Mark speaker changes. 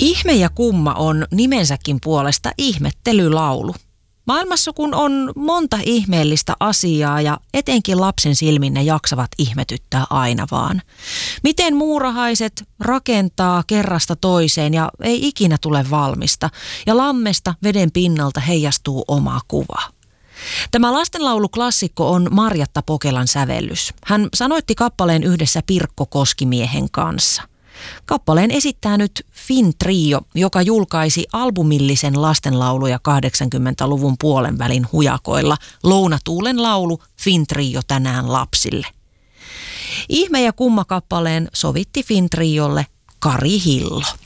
Speaker 1: Ihme ja kumma on nimensäkin puolesta ihmettelylaulu. Maailmassa kun on monta ihmeellistä asiaa ja etenkin lapsen silmin ne jaksavat ihmetyttää aina vaan. Miten muurahaiset rakentaa kerrasta toiseen ja ei ikinä tule valmista ja lammesta veden pinnalta heijastuu oma kuva. Tämä lastenlauluklassikko on Marjatta Pokelan sävellys. Hän sanoitti kappaleen yhdessä Pirkko Koskimiehen kanssa. Kappaleen esittää nyt Finn Trio, joka julkaisi albumillisen lastenlauluja 80-luvun puolen välin hujakoilla Lounatuulen laulu Finn Trio tänään lapsille. Ihme ja kumma kappaleen sovitti Finn Triolle Kari Hillo.